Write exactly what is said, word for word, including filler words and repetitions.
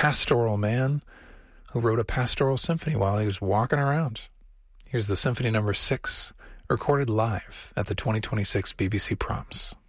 pastoral man who wrote a pastoral symphony while he was walking around. Here's the Symphony Number Six, recorded live at the twenty twenty-six B B C Proms.